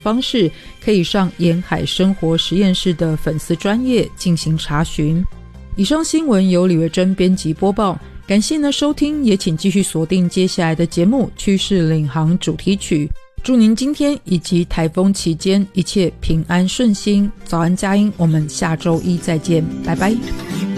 方式，可以上沿海生活实验室的粉丝专页进行查询。以上新闻由李维珍编辑播报，感谢您收听，也请继续锁定接下来的节目《趋势领航》主题曲。祝您今天以及台风期间一切平安顺心。早安佳音，我们下周一再见，拜拜。